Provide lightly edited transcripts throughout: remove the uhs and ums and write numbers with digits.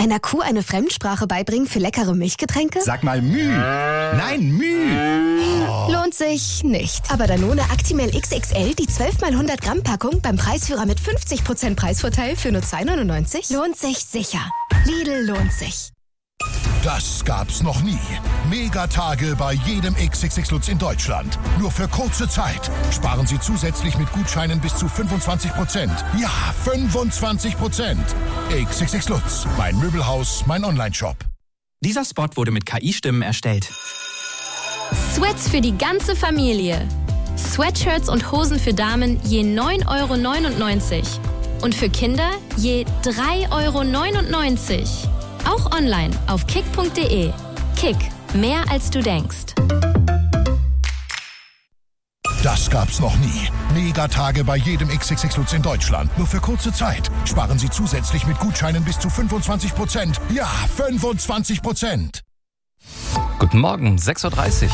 Einer Kuh eine Fremdsprache beibringen für leckere Milchgetränke? Sag mal Müh. Nein, Müh. Oh. Lohnt sich nicht. Aber Danone Actimel XXL, die 12x100 Gramm Packung beim Preisführer mit 50% Preisvorteil für nur 2,99 lohnt sich sicher. Lidl lohnt sich. Das gab's noch nie. Megatage bei jedem XXX Lutz in Deutschland. Nur für kurze Zeit. Sparen Sie zusätzlich mit Gutscheinen bis zu 25%. Ja, 25%. XXX Lutz. Mein Möbelhaus, mein Onlineshop. Dieser Spot wurde mit KI-Stimmen erstellt. Sweats für die ganze Familie. Sweatshirts und Hosen für Damen je 9,99 € und für Kinder je 3,99 €. Auch online auf kick.de. Kick, mehr als du denkst. Das gab's noch nie. Megatage bei jedem XXX Lutz in Deutschland. Nur für kurze Zeit. Sparen Sie zusätzlich mit Gutscheinen bis zu 25%. Ja, 25%. Guten Morgen, 6:30 Uhr.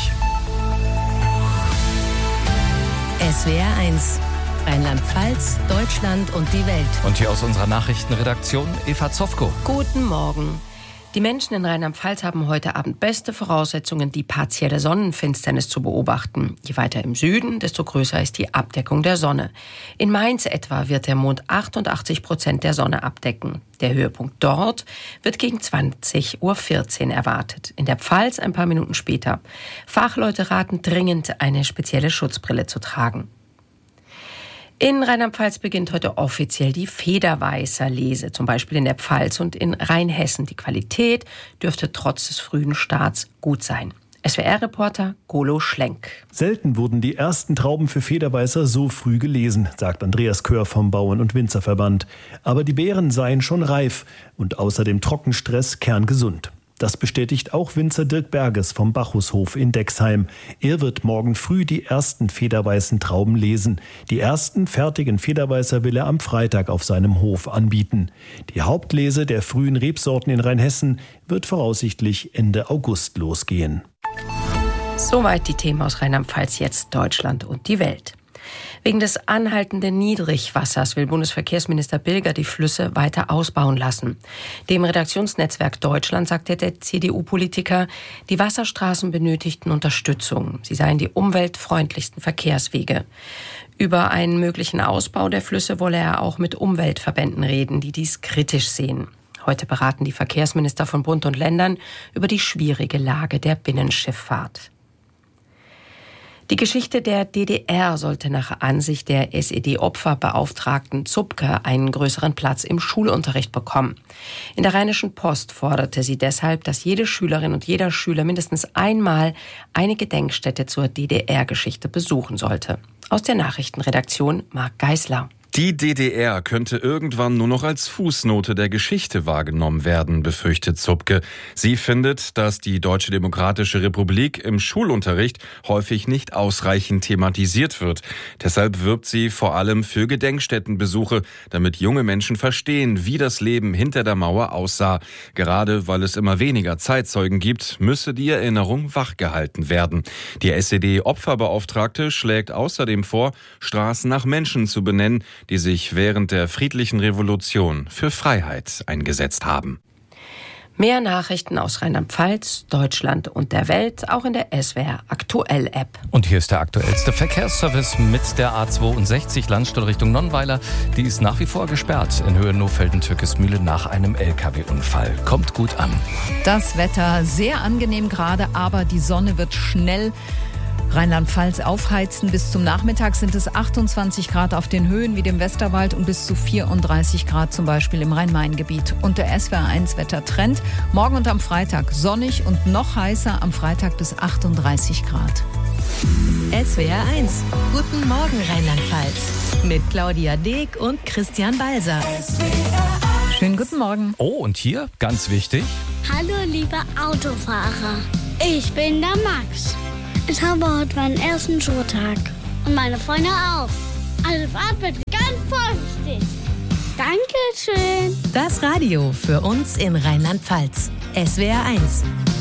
SWR 1, Rheinland-Pfalz, Deutschland und die Welt. Und hier aus unserer Nachrichtenredaktion Eva Zofko. Guten Morgen. Die Menschen in Rheinland-Pfalz haben heute Abend beste Voraussetzungen, die partielle Sonnenfinsternis zu beobachten. Je weiter im Süden, desto größer ist die Abdeckung der Sonne. In Mainz etwa wird der Mond 88% der Sonne abdecken. Der Höhepunkt dort wird gegen 20:14 Uhr erwartet. In der Pfalz ein paar Minuten später. Fachleute raten dringend, eine spezielle Schutzbrille zu tragen. In Rheinland-Pfalz beginnt heute offiziell die Federweißer-Lese, zum Beispiel in der Pfalz und in Rheinhessen. Die Qualität dürfte trotz des frühen Starts gut sein. SWR-Reporter Golo Schlenk. Selten wurden die ersten Trauben für Federweißer so früh gelesen, sagt Andreas Kör vom Bauern- und Winzerverband. Aber die Beeren seien schon reif und außer dem Trockenstress kerngesund. Das bestätigt auch Winzer Dirk Berges vom Bacchushof in Dexheim. Er wird morgen früh die ersten federweißen Trauben lesen. Die ersten fertigen Federweißer will er am Freitag auf seinem Hof anbieten. Die Hauptlese der frühen Rebsorten in Rheinhessen wird voraussichtlich Ende August losgehen. Soweit die Themen aus Rheinland-Pfalz, jetzt Deutschland und die Welt. Wegen des anhaltenden Niedrigwassers will Bundesverkehrsminister Bilger die Flüsse weiter ausbauen lassen. Dem Redaktionsnetzwerk Deutschland sagte der CDU-Politiker, die Wasserstraßen benötigten Unterstützung. Sie seien die umweltfreundlichsten Verkehrswege. Über einen möglichen Ausbau der Flüsse wolle er auch mit Umweltverbänden reden, die dies kritisch sehen. Heute beraten die Verkehrsminister von Bund und Ländern über die schwierige Lage der Binnenschifffahrt. Die Geschichte der DDR sollte nach Ansicht der SED-Opferbeauftragten Zupke einen größeren Platz im Schulunterricht bekommen. In der Rheinischen Post forderte sie deshalb, dass jede Schülerin und jeder Schüler mindestens einmal eine Gedenkstätte zur DDR-Geschichte besuchen sollte. Aus der Nachrichtenredaktion Marc Geisler. Die DDR könnte irgendwann nur noch als Fußnote der Geschichte wahrgenommen werden, befürchtet Zupke. Sie findet, dass die Deutsche Demokratische Republik im Schulunterricht häufig nicht ausreichend thematisiert wird. Deshalb wirbt sie vor allem für Gedenkstättenbesuche, damit junge Menschen verstehen, wie das Leben hinter der Mauer aussah. Gerade weil es immer weniger Zeitzeugen gibt, müsse die Erinnerung wachgehalten werden. Die SED-Opferbeauftragte schlägt außerdem vor, Straßen nach Menschen zu benennen, die sich während der friedlichen Revolution für Freiheit eingesetzt haben. Mehr Nachrichten aus Rheinland-Pfalz, Deutschland und der Welt, auch in der SWR Aktuell-App. Und hier ist der aktuellste Verkehrsservice mit der A62 Landstuhl Richtung Nonnweiler. Die ist nach wie vor gesperrt in Höhe Nohfelden-Türkismühle nach einem LKW-Unfall. Kommt gut an. Das Wetter sehr angenehm gerade, aber die Sonne wird schnell Rheinland-Pfalz aufheizen. Bis zum Nachmittag sind es 28 Grad auf den Höhen wie dem Westerwald und bis zu 34 Grad zum Beispiel im Rhein-Main-Gebiet. Und der SWR1 Wettertrend. Morgen und am Freitag sonnig und noch heißer, am Freitag bis 38 Grad. SWR 1. Guten Morgen Rheinland-Pfalz. Mit Claudia Deek und Christian Balser. Schönen guten Morgen. Oh, und hier, ganz wichtig. Hallo, liebe Autofahrer. Ich bin der Max. Ich habe heute meinen ersten Schultag. Und meine Freunde auch. Also fahrt bitte ganz vorsichtig. Dankeschön. Das Radio für uns in Rheinland-Pfalz. SWR 1.